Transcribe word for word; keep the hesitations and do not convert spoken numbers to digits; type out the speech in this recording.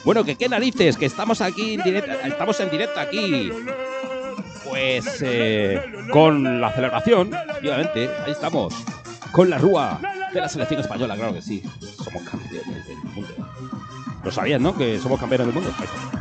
Bueno, que qué narices, que estamos aquí en directo, estamos en directo aquí. Pues eh, con la celebración, obviamente, ahí estamos. Con la rúa de la selección española, claro que sí. Somos campeones del mundo. Lo sabían, ¿no? Que somos campeones del mundo. Ahí estamos.